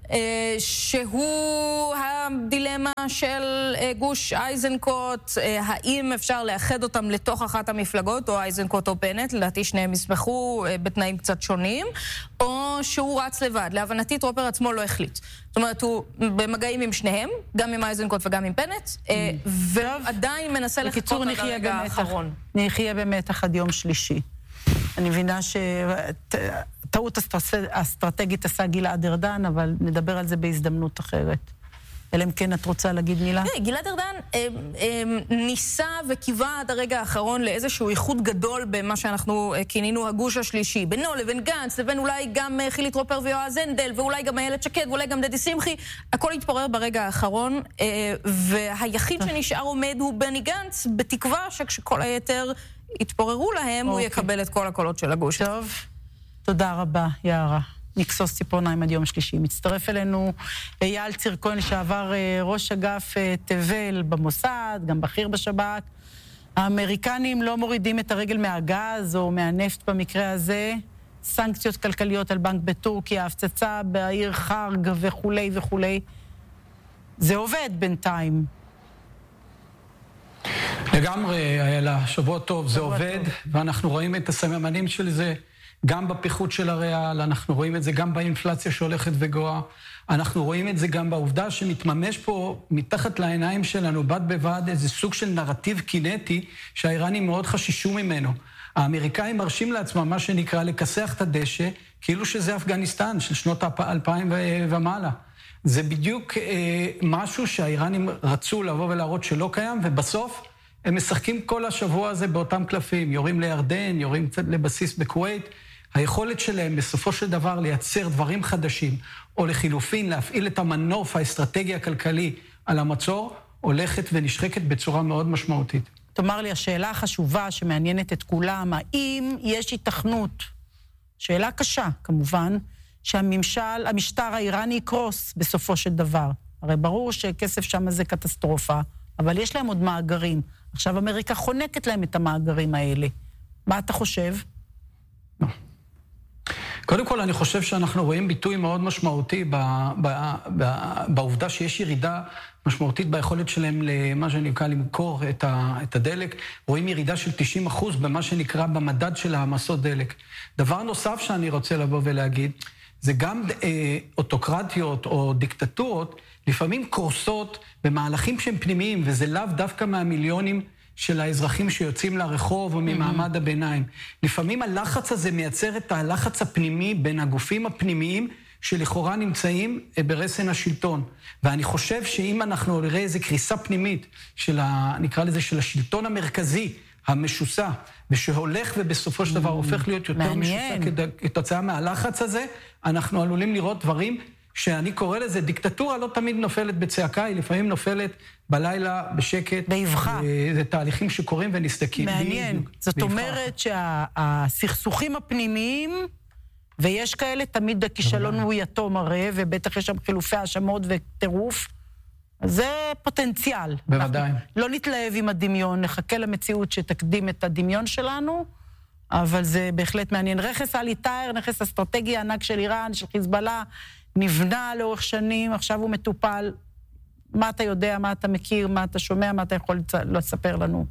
שהוא הדילמה של גוש אייזנקוט, האם אפשר לאחד אותם לתוך אחת המפלגות, או אייזנקוט או בנט, לדעתי שניהם יסמכו בתנאים קצת שונים, או שהוא רץ לבד. להבנתי טרופר עצמו לא החליט. זאת אומרת, הוא במגעים עם שניהם, גם עם אייזנקוט וגם עם בנט, ועדיין מנסה לחכות עד הרגע האחרון. נחיה במתח עד יום שלישי. אני מבינה שטעות אסטרטגית עשה גלעד ארדן, אבל נדבר על זה בהזדמנות אחרת. אלא אם כן את רוצה להגיד מילה? גלעד ארדן ניסה וקיווה עד הרגע האחרון לאיזשהו איחוד גדול במה שאנחנו כינינו הגוש השלישי, בינו לבין גנץ, לבין אולי גם חילי טרופר ויועז הנדל, ואולי גם איילת שקד, ואולי גם דדי שמחי. הכל התפורר ברגע האחרון, והיחיד שנשאר עומד הוא בני גנץ, בתקווה שכשכל היתר יתפוררו להם, הוא יקבל את כל הקולות של הגוש. טוב, תודה רבה, יערה. נקסוס ציפורניים עד יום שלישי. מצטרף אלינו אייל צירקון, לשעבר ראש אגף תבל במוסד, גם בכיר בשב"כ. האמריקנים לא מורידים את הרגל מהגז או מהנפט במקרה הזה. סנקציות כלכליות על בנק בטורקיה, הפצצה בעיר חרג וכולי וכולי. זה עובד בינתיים. לגמרי, איילה, שבוע טוב, זה עובד, ואנחנו רואים את הסממנים של זה. גם בפיחות של הריאל, אנחנו רואים את זה גם באינפלציה שהולכת וגואה, אנחנו רואים את זה גם בעובדה שמתממש פה מתחת לעיניים שלנו, בד בבד איזה סוג של נרטיב קינטי שהאיראנים מאוד חשישו ממנו. האמריקאים מרשים לעצמם מה שנקרא לכסח את הדשא, כאילו שזה אפגניסטן של שנות 2000 ומעלה. זה בדיוק משהו שהאיראנים רצו לבוא ולהראות שלא קיים, ובסוף הם משחקים כל השבוע הזה באותם קלפים, יורים לירדן, יורים קצת לבסיס בקווייט. היכולת שלהם בסופו של דבר לייצר דברים חדשים, או לחילופין להפעיל את המנוף האסטרטגי הכלכלי על המצור, הולכת ונשחקת בצורה מאוד משמעותית. תאמר לי, השאלה החשובה שמעניינת את כולם, האם יש התכנות, שאלה קשה כמובן, שהמשטר האיראני יקרוס בסופו של דבר. הרי ברור שכסף שם זה קטסטרופה, אבל יש להם עוד מאגרים. עכשיו אמריקה חונקת להם את המאגרים האלה. מה אתה חושב? קודם כל, אני חושב שאנחנו רואים ביטוי מאוד משמעותי בעובדה שיש ירידה משמעותית ביכולת שלהם למה שנקרא למכור את הדלק. רואים ירידה של 90% במה שנקרא במדד של העמסות דלק. דבר נוסף שאני רוצה לבוא ולהגיד, זה גם אוטוקרטיות או דיקטטורות, לפעמים קורסות במהלכים שהם פנימיים, וזה לאו דווקא מהמיליונים של האזרחים שיוצאים לרחוב או ממעמד הביניים. לפעמים הלחץ הזה מייצר את הלחץ הפנימי בין הגופים הפנימיים שלכאורה נמצאים ברסן השלטון. ואני חושב שאם אנחנו נראה איזו קריסה פנימית של נקרא לזה של השלטון המרכזי, המשוסע, ושהולך ובסופו של דבר הופך להיות יותר משוסע כתוצאה מהלחץ הזה, אנחנו עלולים לראות דברים שאני קורא לזה, דיקטטורה לא תמיד נופלת בצעקה, היא לפעמים נופלת בלילה בשקט. באבחה. זה תהליכים שקורים ונסדקים. מעניין. זאת אומרת שהסכסוכים הפנימיים, ויש כאלה, תמיד הכישלון הוא יתום הרי, ובטח יש שם חילופי האשמות וטירוף, זה פוטנציאל. בוודאי. לא נתלהב עם הדמיון, נחכה למציאות שתקדים את הדמיון שלנו, אבל זה בהחלט מעניין. רכס אלי טאהר, נכס אסטרטגי ענק של איראן, של חיזבאללה, נבנה לאורך שנים, עכשיו הוא מטופל. מה אתה יודע, מה אתה מכיר, מה אתה שומע, מה אתה יכול לספר לנו?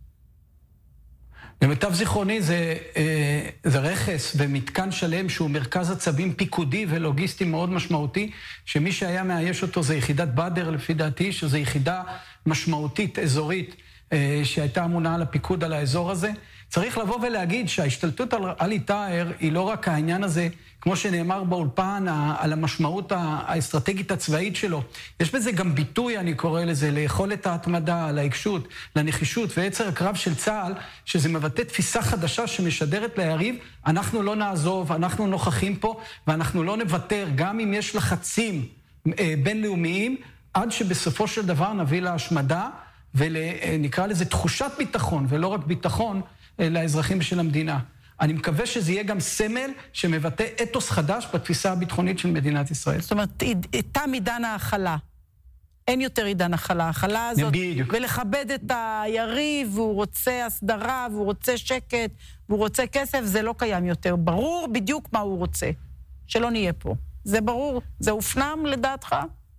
למיטב זיכרוני זה רכס ומתקן שלם שהוא מרכז עצבים פיקודי ולוגיסטי מאוד משמעותי, שמי שהיה מאייש אותו זה יחידת בדר לפי דעתי, שזו יחידה משמעותית, אזורית, שהייתה אמונה על הפיקוד על האזור הזה. צריך לבוא ולהגיד שההשתלטות על אלי טאהר היא לא רק העניין הזה, כמו שנאמר באולפן, על המשמעות האסטרטגית הצבאית שלו. יש בזה גם ביטוי, אני קורא לזה, ליכולת ההתמדה, לעיקשות, לנחישות ויצר הקרב של צה"ל, שזה מבטא תפיסה חדשה שמשדרת ליריב, אנחנו לא נעזוב, אנחנו נוכחים פה, ואנחנו לא נוותר, גם אם יש לחצים בינלאומיים, עד שבסופו של דבר נביא להשמדה, ונקרא לזה תחושת ביטחון, ולא רק ביטחון, לאזרחים של המדינה. אני מקווה שזה יהיה גם סמל שמבטא אתוס חדש בתפיסה הביטחונית של מדינת ישראל. זאת אומרת, תם עידן ההכלה. אין יותר עידן הכלה. ההכלה הזאת, ולכבד את היריב, והוא רוצה הסדרה, והוא רוצה שקט, והוא רוצה כסף, זה לא קיים יותר. ברור בדיוק מה הוא רוצה. שלא נהיה פה. זה ברור. זה הופנם לדעתך?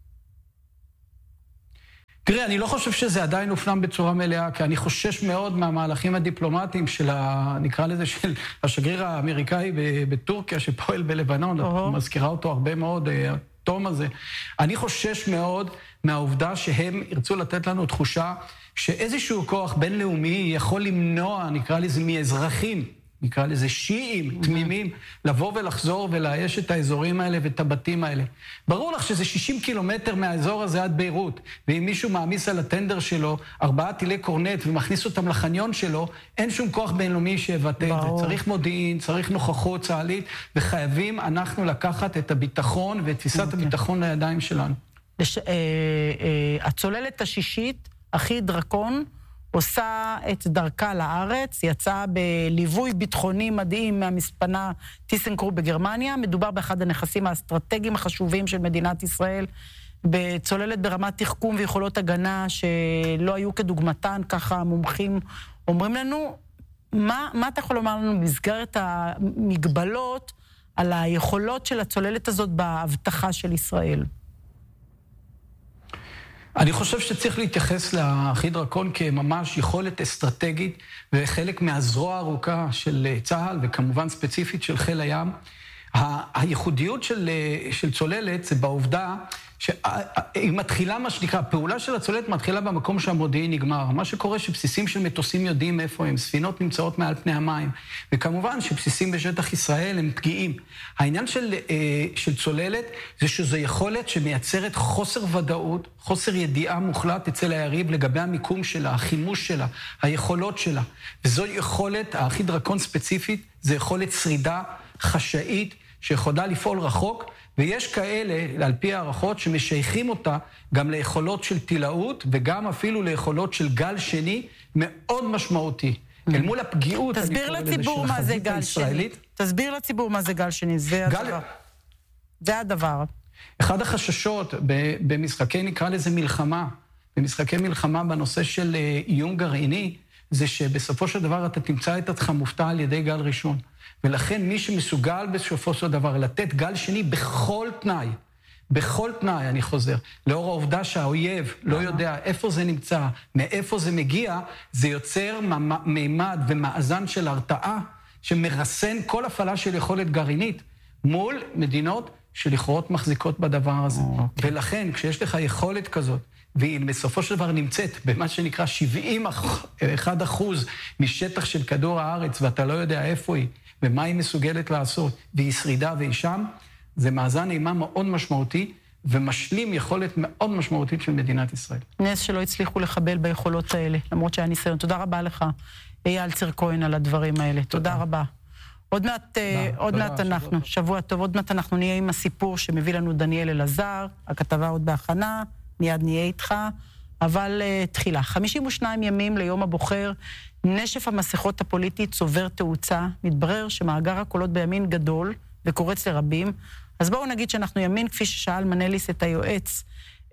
תראה, אני לא חושב שזה עדיין הופנם בצורה מלאה, כי אני חושש מאוד מהמהלכים הדיפלומטיים של, נקרא לזה, של השגריר האמריקאי בטורקיה, שפועל בלבנון, מזכירה אותו הרבה מאוד, התום הזה. אני חושש מאוד מהעובדה שהם ירצו לתת לנו תחושה שאיזשהו כוח בינלאומי יכול למנוע, נקרא לזה, מאזרחים, נקרא לזה שיעים, תמימים, לבוא ולחזור ולאייש את האזורים האלה ואת הבתים האלה. ברור לך שזה 60 קילומטר מהאזור הזה עד ביירות, ואם מישהו מעמיס על הטנדר שלו 4 טילי קורנט ומכניס אותם לחניון שלו, אין שום כוח בינלאומי שיבטא את זה. צריך מודיעין, צריך נוכחות צה"לית, וחייבים אנחנו לקחת את הביטחון ואת תפיסת הביטחון לידיים שלנו. הצוללת השישית, אחי דרקון, עושה את דרכה לארץ, יצאה בליווי ביטחוני מדהים מהמספנה טיסנקרופ בגרמניה. מדובר באחד הנכסים האסטרטגיים החשובים של מדינת ישראל, בצוללת ברמת תחכום ויכולות הגנה שלא היו כדוגמתן, ככה המומחים אומרים לנו. מה אתה יכול לומר לנו במסגרת המגבלות על היכולות של הצוללת הזאת בהבטחה של ישראל? אני חושב שצריך להתייחס לאחי דרקון כממש יכולת אסטרטגית וחלק מהזרוע הארוכה של צה"ל וכמובן ספציפית של חיל הים. הייחודיות של צוללת זה בעובדה שהיא מתחילה, מה שנקרא, הפעולה של הצוללת מתחילה במקום שהמודיעין נגמר. מה שקורה שבסיסים של מטוסים יודעים איפה הם, ספינות נמצאות מעל פני המים, וכמובן שבסיסים בשטח ישראל הם פגיעים. העניין של צוללת זה שזו יכולת שמייצרת חוסר ודאות, חוסר ידיעה מוחלט אצל היריב לגבי המיקום שלה, החימוש שלה, היכולות שלה. וזו יכולת, האחי דרקון ספציפית, זה יכולת שרידה חשאית שיכולה לפעול רחוק, ויש כאלה, על פי הערכות, שמשייכים אותה גם ליכולות של טילאות, וגם אפילו ליכולות של גל שני מאוד משמעותי. אל מול הפגיעות, תסביר לציבור מה זה גל שני. תסביר לציבור מה זה גל שני, זה הדבר. זה הדבר. אחד החששות במשחקי, נקרא לזה מלחמה, במשחקי מלחמה בנושא של איום גרעיני, זה שבסופו של דבר אתה תמצא את עצמך מופתע על ידי גל ראשון. ולכן מי שמסוגל בסופו של דבר לתת גל שני בכל תנאי, אני חוזר, לאור העובדה שהאויב לא יודע איפה זה נמצא, מאיפה זה מגיע, זה יוצר מימד ומאזן של הרתעה שמרסן כל הפעלה של יכולת גרעינית. מול מדינות שלכאורה מחזיקות בדבר הזה. ולכן, כשיש לך יכולת כזאת, והיא בסופו של דבר נמצאת במה שנקרא 71% משטח של כדור הארץ, ואתה לא יודע איפה היא, ומה היא מסוגלת לעשות, והיא שרידה והיא שם, זה מאזן אימה מאוד משמעותי, ומשלים יכולת מאוד משמעותית של מדינת ישראל. נס שלא הצליחו לחבל ביכולות האלה, למרות שהיה ניסיון. תודה רבה לך, אייל ציר-כהן, על הדברים האלה. תודה רבה. עוד מעט אנחנו, שבוע טוב, עוד מעט אנחנו נהיה עם הסיפור שמביא לנו דניאל אלעזר, הכתבה עוד בהכנה, מיד נהיה איתך, אבל תחילה, 52 ימים ליום הבוחר, נשף המסכות הפוליטית צובר תאוצה, מתברר שמאגר הקולות בימין גדול וקורץ לרבים, אז בואו נגיד שאנחנו ימין, כפי ששאל מנליס את היועץ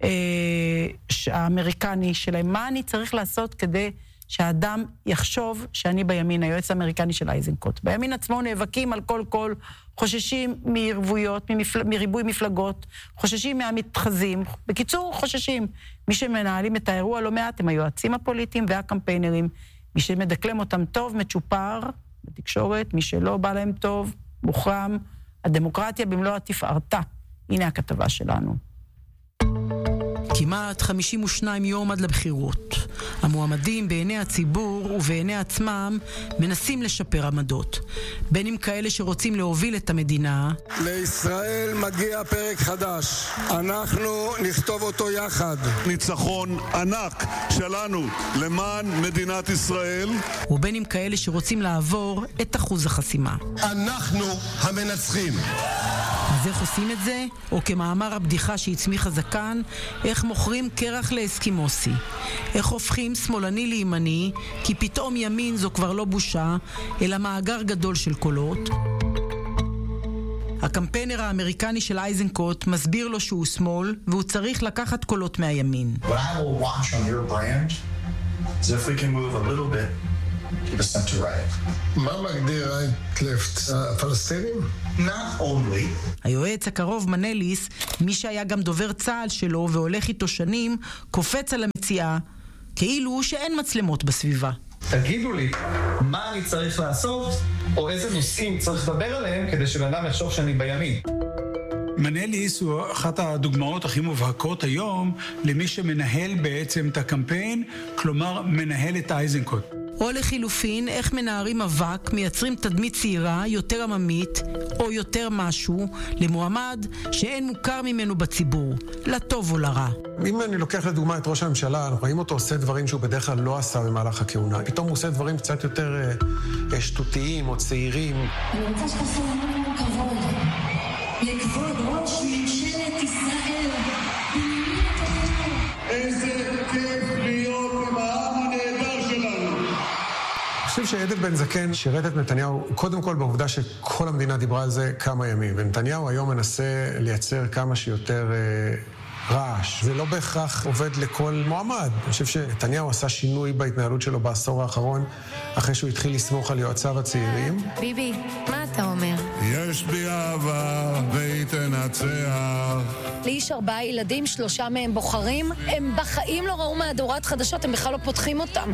האמריקני שלהם, מה אני צריך לעשות כדי שהאדם יחשוב שאני בימין, היועץ האמריקני של אייזנקוט. בימין עצמו נאבקים על כל קול, חוששים מערבויות, מריבוי מפלגות, חוששים מהמתחזים, בקיצור חוששים. מי שמנהלים את האירוע לא מעט הם היועצים הפוליטיים והקמפיינרים, מי שמדקלם אותם טוב, מצ'ופר בתקשורת, מי שלא בא להם טוב, מוחרם, הדמוקרטיה במלוא התפארתה. הנה הכתבה שלנו. כמעט 52 יום עד לבחירות. המועמדים בעיני הציבור ובעיני עצמם מנסים לשפר עמדות. בין אם כאלה שרוצים להוביל את המדינה. לישראל מגיע פרק חדש. אנחנו נכתוב אותו יחד. ניצחון ענק שלנו למען מדינת ישראל. ובין אם כאלה שרוצים לעבור את אחוז החסימה. אנחנו המנצחים. אז איך עושים את זה? או כמאמר הבדיחה שהצמיח הזקן, איך מוכרים קרח לאסקימוסי. איך הופכים שמאלני לימני, כי פתאום ימין זו כבר לא בושה, אלא מאגר גדול של קולות. הקמפיינר האמריקני של אייזנקוט מסביר לו שהוא שמאל, והוא צריך לקחת קולות מהימין. What I will watch on your brand is if we can move a little bit to the center right. מה מגדיר right left? הפלסטינים? Not only. היועץ הקרוב מנליס, מי שהיה גם דובר צה"ל שלו והולך איתו שנים, קופץ על המציאה, כאילו שאין מצלמות בסביבה. תגידו לי, מה אני צריך לעשות, או איזה נושאים צריך לדבר עליהם, כדי שבן אדם יחשוב שאני בימין. מנליס הוא אחת הדוגמאות הכי מובהקות היום למי שמנהל בעצם את הקמפיין, כלומר מנהל את אייזנקוט. או לחילופין, איך מנערים אבק, מייצרים תדמית צעירה, יותר עממית, או יותר משהו, למועמד שאין מוכר ממנו בציבור, לטוב או לרע. אם אני לוקח לדוגמה את ראש הממשלה, אנחנו רואים אותו עושה דברים שהוא בדרך כלל לא עשה במהלך הכהונה. פתאום הוא עושה דברים קצת יותר שטותיים או צעירים. אני רוצה שתעשו לנו כבוד. לכבוד ראש ממשלת ישראל. איזה כיף להיות עם העם הנהדר שלנו. אני חושב שעדן בן זקן שירת את נתניהו קודם כל בעובדה שכל המדינה דיברה על זה כמה ימים. ונתניהו היום מנסה לייצר כמה שיותר רעש. זה לא בהכרח עובד לכל מועמד. אני חושב שנתניהו עשה שינוי בהתנהלות שלו בעשור האחרון, אחרי שהוא התחיל לסמוך על יועציו הצעירים. ביבי, מה אתה אומר? יש בי אהבה והיא תנצח. לאיש 4 ילדים, 3 מהם בוחרים, הם בחיים לא ראו מהדורת חדשות, הם בכלל לא פותחים אותם.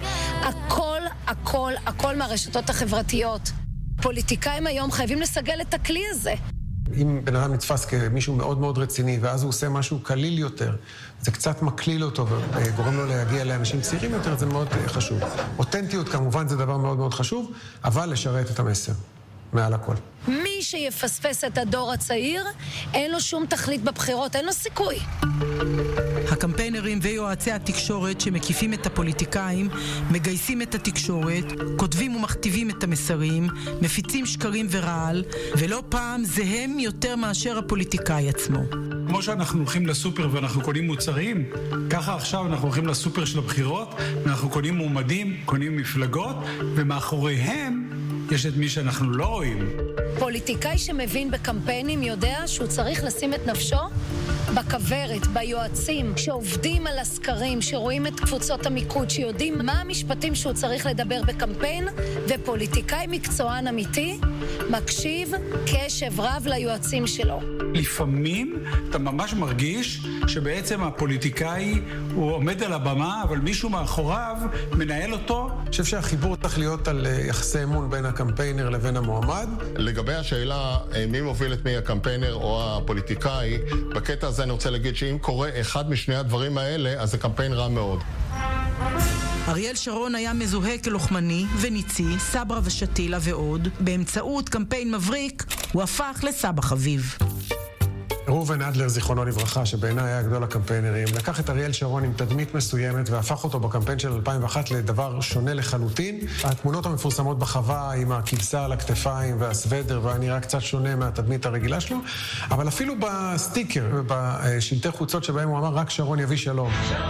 הכל מהרשתות החברתיות. פוליטיקאים היום חייבים לסגל את הכלי הזה. אם בן אדם נתפס כמישהו מאוד מאוד רציני, ואז הוא עושה משהו קליל יותר, זה קצת מקליל אותו וגורם לו להגיע לאנשים צעירים יותר, זה מאוד חשוב. אותנטיות כמובן זה דבר מאוד מאוד חשוב, אבל לשרת את המסר מעל הכל. מי שיפספס את הדור הצעיר, אין לו שום תכלית בבחירות, אין לו סיכוי. הקמפיינרים ויועצי התקשורת שמקיפים את הפוליטיקאים, מגייסים את התקשורת, כותבים ומכתיבים את המסרים, מפיצים שקרים ורעל, ולא פעם זה הם יותר מאשר הפוליטיקאי עצמו. כמו שאנחנו הולכים לסופר ואנחנו קונים מוצרים, ככה עכשיו אנחנו הולכים לסופר של הבחירות, ואנחנו קונים מועמדים, קונים מפלגות, ומאחוריהם יש את מי שאנחנו לא רואים. פוליטיקאי שמבין בקמפיינים יודע שהוא צריך לשים את נפשו בכברת, ביועצים, שעובדים על הסקרים, שרואים את קבוצות המיקוד, שיודעים מה המשפטים שהוא צריך לדבר בקמפיין, ופוליטיקאי מקצוען אמיתי מקשיב קשב רב ליועצים שלו. לפעמים אתה ממש מרגיש שבעצם הפוליטיקאי הוא עומד על הבמה, אבל מישהו מאחוריו מנהל אותו. אני חושב שהחיבור צריך להיות על יחסי אמון בין הקמפיינר לבין המועמד. לגבי השאלה מי מוביל את מי, הקמפיינר או הפוליטיקאי, בקטע הזה אני רוצה להגיד שאם קורה אחד משני הדברים האלה, אז זה קמפיין רע מאוד. אריאל שרון היה מזוהה כלוחמני וניצי, סברה ושתילה ועוד. באמצעות קמפיין מבריק הוא הפך לסבא חביב. ראובן אדלר, זיכרונו לברכה, שבעיניי היה גדול הקמפיינרים, לקח את אריאל שרון עם תדמית מסוימת והפך אותו בקמפיין של 2001 לדבר שונה לחלוטין. התמונות המפורסמות בחווה עם הכבשה על הכתפיים והסוודר והנראה קצת שונה מהתדמית הרגילה שלו, אבל אפילו בסטיקר ובשלטי חוצות שבהם הוא אמר רק שרון יביא שלום.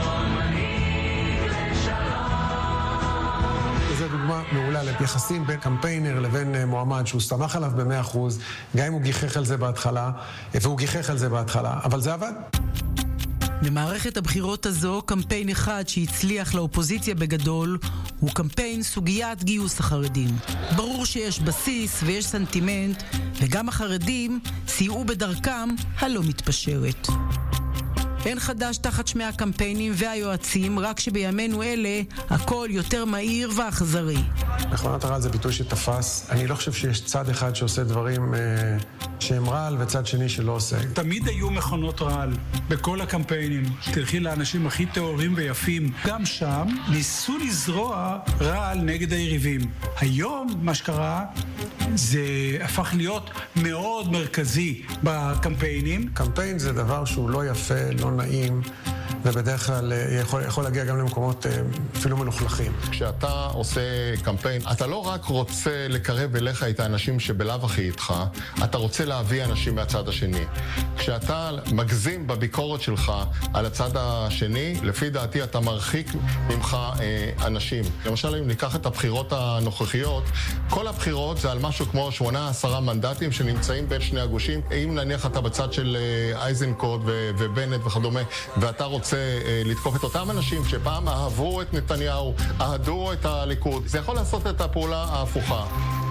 וזו דוגמה מעולה ליחסים בין קמפיינר לבין מועמד שהוא סמך עליו ב100%, גם אם הוא גיחך על זה בהתחלה, והוא גיחך על זה בהתחלה, אבל זה עבד. במערכת הבחירות הזו, קמפיין אחד שהצליח לאופוזיציה בגדול, הוא קמפיין סוגיית גיוס החרדים. ברור שיש בסיס ויש סנטימנט, וגם החרדים סייעו בדרכם הלא מתפשרת. אין חדש תחת שמי הקמפיינים והיועצים, רק שבימינו אלה הכל יותר מהיר ואכזרי. מכונת הרעל זה ביטוי שתפס. אני לא חושב שיש צד אחד שעושה דברים שהם רעל וצד שני שלא עושה. תמיד היו מכונות רעל בכל הקמפיינים. תלכי לאנשים הכי טהורים ויפים. גם שם ניסו לזרוע רעל נגד היריבים. היום מה שקרה זה הפך להיות מאוד מרכזי בקמפיינים. קמפיין זה דבר שהוא לא יפה, לא נעים, ובדרך כלל יכול להגיע גם למקומות אפילו מלוכלכים. כשאתה עושה קמפיין, אתה לא רק רוצה לקרב אליך את האנשים שבלאו הכי איתך, אתה רוצה להביא אנשים מהצד השני. כשאתה מגזים בביקורת שלך על הצד השני, לפי דעתי אתה מרחיק ממך אנשים. למשל, אם ניקח את הבחירות הנוכחיות, כל הבחירות זה על משהו כמו 8-10 מנדטים שנמצאים בין שני הגושים. אם נניח אתה בצד של אייזנקוט ובנט וכדומה, ואתה רוצה לתקוף את אותם אנשים שפעם אהבו את נתניהו, אהדו את הליכוד, זה יכול לעשות את הפעולה ההפוכה.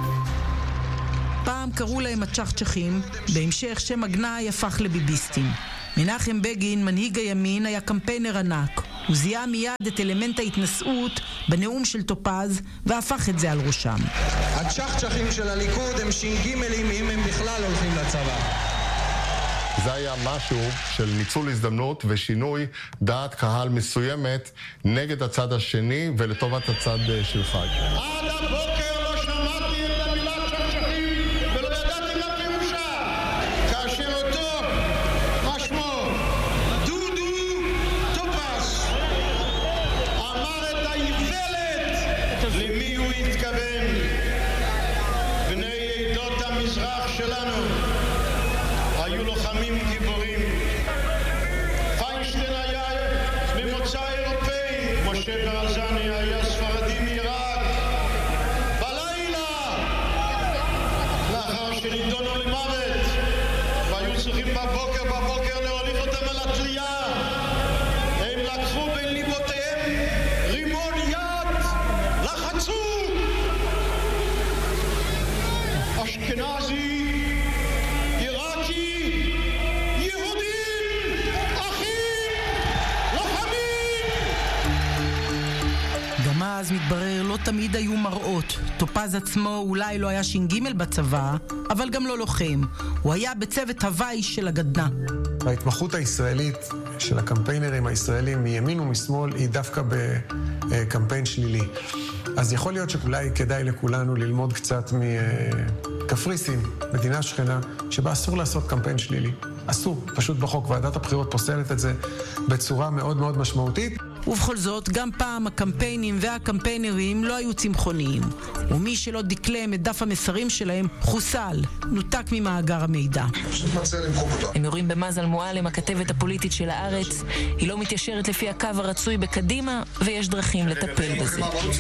פעם קראו להם הצ'חצ'חים, בהמשך שם הגנאי הפך לביביסטים. מנחם בגין, מנהיג הימין, היה קמפיינר ענק. הוא זיהה מיד את אלמנט ההתנשאות בנאום של טופז, והפך את זה על ראשם. הצ'חצ'חים של הליכוד הם שינגימלים אם הם בכלל הולכים לצבא. זה היה משהו של ניצול הזדמנות ושינוי דעת קהל מסוימת נגד הצד השני ולטובת הצד שלך. עד הבוקר לא שמעתי את המילה צ'חצ'חים ולא ידעתי מה פירושה. כאשר אותו, מה שמו, דודו טופז, אמר את האיוולת, למי הוא התכוון? בני עדות המזרח שלנו היו לוחמים גיבורים. פיינשטיין היה ממוצא אירופאי, משה ברזני היה ספרדי מעיראק. בלילה, לאחר שנידונו למוות, והיו צריכים בבוקר להוליך אותם על התלייה, הם לקחו בין ליבותיהם רימון יד, לחצו. אשכנזי, אז מתברר לא תמיד היו מראות. טופז עצמו אולי לא היה ש"ג בצבא, אבל גם לא לוחם. הוא היה בצוות הוואי של הגדנ"ע. ההתמחות הישראלית של הקמפיינרים הישראלים מימין ומשמאל היא דווקא בקמפיין שלילי. אז יכול להיות שאולי כדאי לכולנו ללמוד קצת מקפריסין, מדינה שכנה, שבה אסור לעשות קמפיין שלילי. אסור, פשוט בחוק. ועדת הבחירות פוסלת את זה בצורה מאוד מאוד משמעותית. ובכל זאת, גם פעם הקמפיינים והקמפיינרים לא היו צמחוניים. ומי שלא דקלם את דף המסרים שלהם חוסל, נותק ממאגר המידע. הם יורים במזל מועלם, הכתבת הפוליטית של הארץ. היא לא מתיישרת לפי הקו הרצוי בקדימה, ויש דרכים לטפל בזה.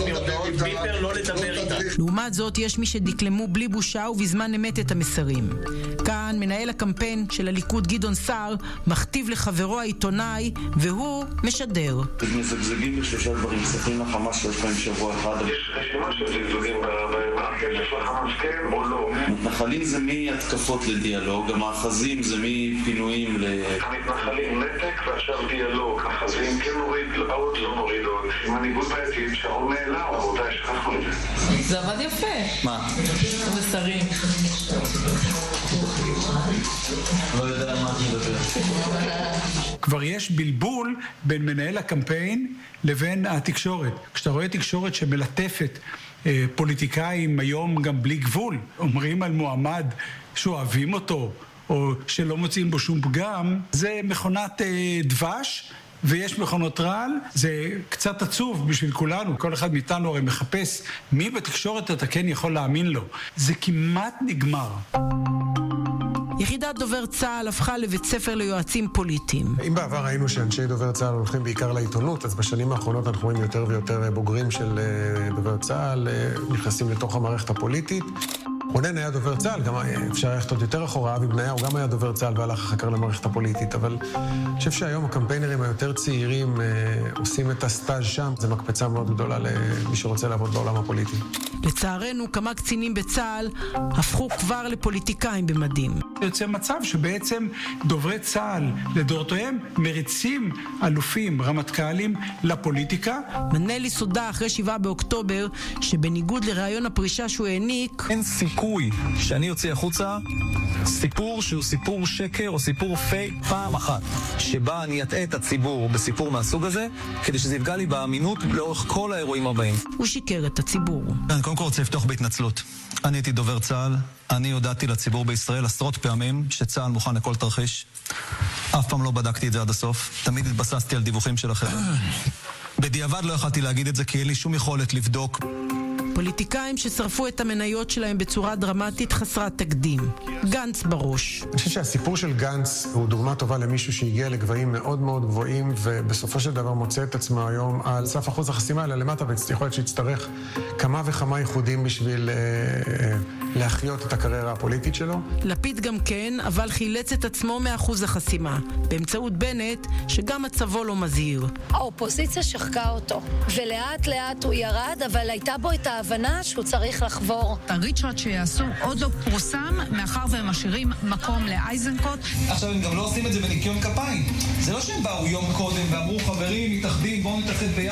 לעומת זאת, יש מי שדקלמו בלי בושה ובזמן אמת את המסרים. כאן מנהל הקמפיין של הליכוד גדעון סער מכתיב לחברו העיתונאי, והוא משדר. מזגזגים בשלושה דברים, מסתכלים לחמאס שיש להם שבוע אחד. יש רשימה של זגזוגים המפקד, יש לך מפקד או לא? מתנחלים זה מהתקפות לדיאלוג, המאחזים זה מפינויים המתנחלים נתק ועכשיו דיאלוג. מאחזים כן נוריד עוד, לא נוריד עוד. עם מנהיגות בעייתית שהרוב נעלם, רבותיי, שכחנו את זה. זה עבד יפה. מה? המסרים. לא יודע מה אני מדבר. כבר יש בלבול בין מנהל הקמפיין לבין התקשורת. כשאתה רואה תקשורת שמלטפת פוליטיקאים היום גם בלי גבול, אומרים על מועמד שאוהבים אותו או שלא מוצאים בו שום פגם, זה מכונת דבש ויש מכונות רעל. זה קצת עצוב בשביל כולנו. כל אחד מאיתנו הרי מחפש מי בתקשורת אתה כן יכול להאמין לו. זה כמעט נגמר. יחידת דובר צה"ל הפכה לבית ספר ליועצים פוליטיים. אם בעבר ראינו שאנשי דובר צה"ל הולכים בעיקר לעיתונות, אז בשנים האחרונות אנחנו רואים יותר ויותר בוגרים של דובר צה"ל נכנסים לתוך המערכת הפוליטית. רונן היה דובר צה"ל, גם אפשר ללכת עוד יותר אחורה, אבי בניהו גם היה דובר צה"ל והלך אחר כך למערכת הפוליטית, אבל אני חושב שהיום הקמפיינרים היותר צעירים עושים את הסטאז' שם, זה מקפצה מאוד גדולה למי שרוצה לעבוד בעולם הפוליטי. לצערנו, כמה קצינים בצה"ל הפכו כבר לפוליטיקאים במדים. יוצא מצב שבעצם דוברי צה"ל לדורותיהם מריצים אלופים, רמטכ"לים לפוליטיקה. מנלי סודה אחרי 7 באוקטובר, שבניגוד לרעיון הפרישה שהוא העניק, אין סיכוי שאני יוצא החוצה סיפור שהוא סיפור שקר או סיפור פייק פעם אחת, שבה אני אטעה את הציבור בסיפור מהסוג הזה, כדי שזה יפגע לי באמינות לאורך כל האירועים הבאים. הוא שיקר את הציבור. אני קודם כל רוצה לפתוח בהתנצלות. אני הייתי דובר צה"ל, אני הודעתי לציבור בישראל עשרות פעמים שצה"ל מוכן לכל תרחיש. אף פעם לא בדקתי את זה עד הסוף, תמיד התבססתי על דיווחים שלכם. בדיעבד לא יכולתי להגיד את זה כי אין לי שום יכולת לבדוק. פוליטיקאים ששרפו את המניות שלהם בצורה דרמטית חסרת תקדים. גנץ בראש. אני חושב שהסיפור של גנץ הוא דוגמה טובה למישהו שהגיע לגבהים מאוד מאוד גבוהים, ובסופו של דבר מוצא את עצמו היום על סף אחוז החסימה, אלא למטה, ויכול להיות שיצטרך כמה וכמה ייחודים בשביל להחיות את הקריירה הפוליטית שלו. לפיד גם כן, אבל חילץ את עצמו מאחוז החסימה, באמצעות בנט, שגם מצבו לא מזהיר. האופוזיציה שחקה אותו, ולאט לאט הוא ירד, אבל הייתה בו את ההבנה שהוא צריך לחבור. הריצ'רד שיעשו עוד לא פורסם, מאחר והם משאירים מקום לאייזנקוט. עכשיו הם גם לא עושים את זה בניקיון כפיים. זה לא שהם באו יום קודם ואמרו חברים, מתאחדים, בואו נתאחד ביחד.